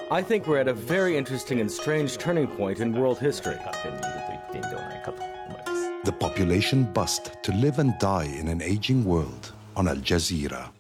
I think we're at a very interesting and strange turning point in world history. The population bust to live and die in an aging world on Al Jazeera.